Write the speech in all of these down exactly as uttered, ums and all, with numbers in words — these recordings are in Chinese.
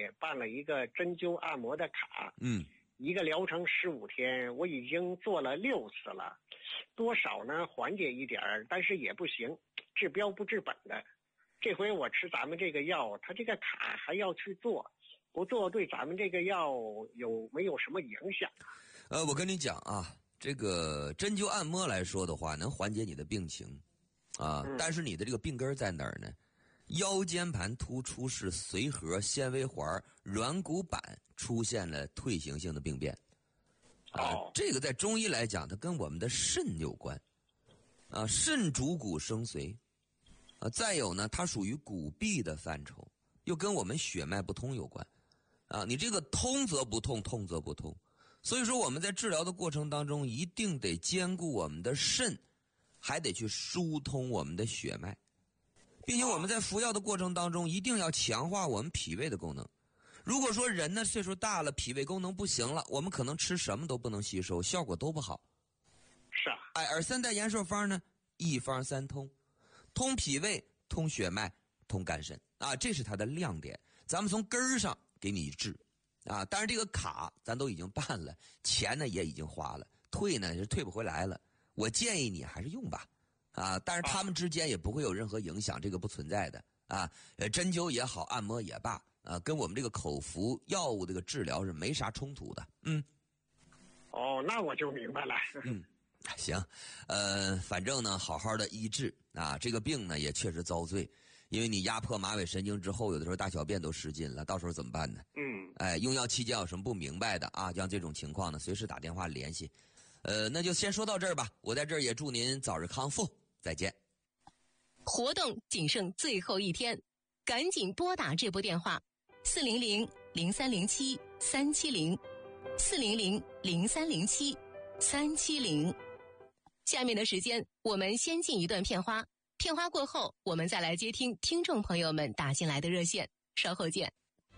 里办了一个针灸按摩的卡， 嗯， 一个疗程十五天，我已经做了六次了，多少呢缓解一点儿，但是也不行，治标不治本的。这回我吃咱们这个药，他这个卡还要去做，不做对咱们这个药有没有什么影响？ 呃，我跟你讲啊，这个针灸按摩来说的话，能缓解你的病情啊， 嗯、 但是你的这个病根在哪儿呢？腰间盘突出式髓核纤维环软骨板出现了退行性的病变啊， 哦， 这个在中医来讲，它跟我们的肾有关啊，肾主骨生髓啊，再有呢，它属于骨壁的范畴，又跟我们血脉不通有关啊，你这个通则不痛，痛则不通，所以说我们在治疗的过程当中，一定得兼顾我们的肾，还得去疏通我们的血脉。并且我们在服药的过程当中，一定要强化我们脾胃的功能。如果说人呢岁数大了，脾胃功能不行了，我们可能吃什么都不能吸收，效果都不好。 是啊， 哎，而三代延寿方呢，一方三通，通脾胃、通血脉、通肝肾啊，这是它的亮点。咱们从根儿上给你治啊，但是这个卡咱都已经办了，钱呢也已经花了，退呢是退不回来了。我建议你还是用吧。啊，但是他们之间也不会有任何影响，这个不存在的啊。呃，针灸也好，按摩也罢，啊，跟我们这个口服药物这个治疗是没啥冲突的。嗯。 哦，那我就明白了。 嗯，行，呃，反正呢，好好的医治啊，这个病呢也确实遭罪，因为你压迫马尾神经之后，有的时候大小便都失禁了，到时候怎么办呢？ 嗯， 哎，用药期间有什么不明白的啊？像这种情况呢，随时打电话联系。呃，那就先说到这儿吧。我在这儿也祝您早日康复。再见。 活动仅剩最后一天，赶紧拨打这部电话：四零零零三零七三七零，四零零零三零七三七零。下面的时间，我们先进一段片花，片花过后，我们再来接听听众朋友们打进来的热线。稍后见。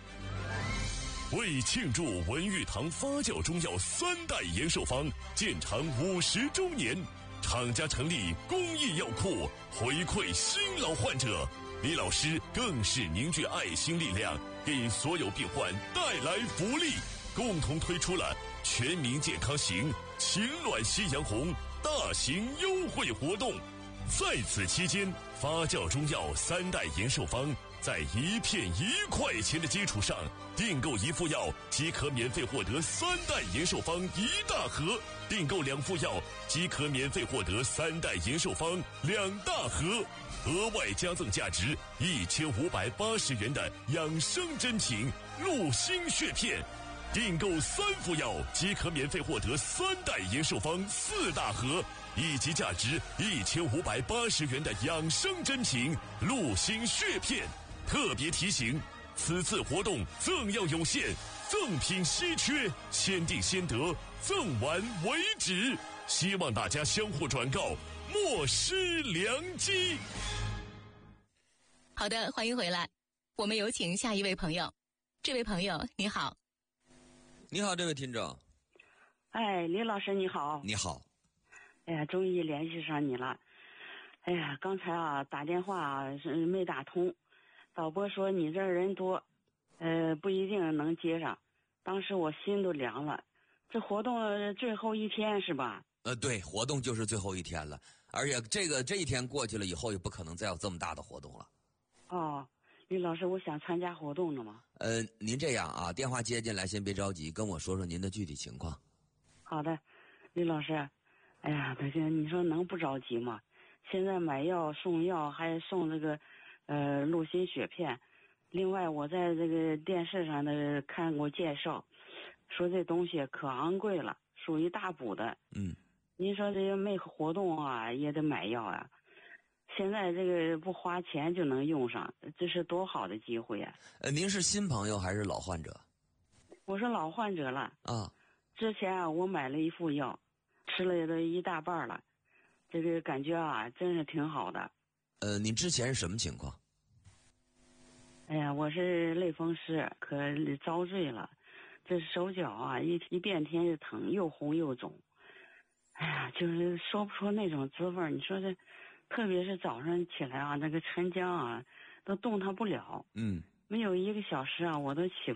为庆祝文玉堂发酵中药三代延寿方建厂五十周年，厂家成立公益药库，回馈新老患者。李老师更是凝聚爱心力量，给所有病患带来福利，共同推出了全民健康行晴暖夕阳红大型优惠活动。在此期间，发酵中药三代延寿方在一片一块钱的基础上，订购一副药即可免费获得三代延寿方一大盒，订购两副药即可免费获得三代延寿方两大盒，额外加赠价值一千五百八十元的养生珍品鹿心血片，订购三副药即可免费获得三代延寿方四大盒，以及价值一千五百八十元的养生珍品鹿心血片。特别提醒，此次活动赠药有限，赠品稀缺，先订先得，赠完为止。希望大家相互转告，莫失良机。 好的，欢迎回来，我们有请下一位朋友。这位朋友你好。 你好，这位听众。 哎，李老师你好。 你好。 哎呀，终于联系上你了。哎呀，刚才啊打电话啊是没打通，导播说你这儿人多，呃不一定能接上。当时我心都凉了。这活动最后一天是吧？ 呃，对，活动就是最后一天了，而且这个这一天过去了以后，也不可能再有这么大的活动了。 哦，李老师，我想参加活动了吗？ 呃，您这样啊，电话接进来，先别着急，跟我说说您的具体情况。 好的，李老师。哎呀，这个你说能不着急吗？现在买药送药还送这个呃鹿心血片，另外我在这个电视上的看过介绍，说这东西可昂贵了，属于大补的。 嗯， 您说这个没活动啊也得买药啊，现在这个不花钱就能用上，这是多好的机会啊！ 呃，您是新朋友还是老患者？ 我是老患者了啊。 之前啊我买了一副药，吃了都一大半了，这个感觉啊真是挺好的。 呃，你之前是什么情况？ 哎呀，我是类风湿，可遭罪了。这手脚啊一一变天就疼，又红又肿。哎呀，就是说不出那种滋味。你说这，特别是早上起来啊，那个沉江啊，都动弹不了。 嗯， 没有一个小时啊，我都起